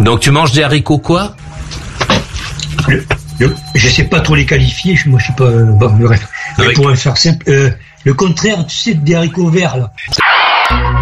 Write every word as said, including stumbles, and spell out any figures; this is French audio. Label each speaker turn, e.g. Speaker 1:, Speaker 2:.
Speaker 1: Donc tu manges des haricots quoi?
Speaker 2: le, le, Je sais pas trop les qualifier, moi je sais pas... Euh, bon, bref. Mais pour faire simple, euh, le contraire, tu sais, des haricots verts, là.